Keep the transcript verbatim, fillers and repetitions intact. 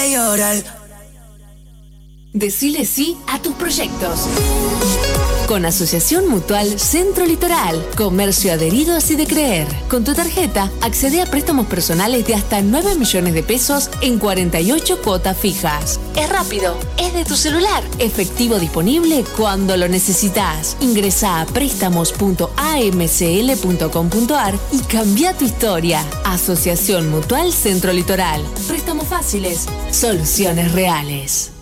de llorar. Decile sí a tus proyectos. Con Asociación Mutual Centro Litoral. Comercio adherido así de creer. Con tu tarjeta, accede a préstamos personales de hasta nueve millones de pesos en cuarenta y ocho cuotas fijas. Es rápido, es de tu celular. Efectivo disponible cuando lo necesitas. Ingresa a préstamos punto a m c l punto com punto a r y cambia tu historia. Asociación Mutual Centro Litoral. Préstamos fáciles, soluciones reales.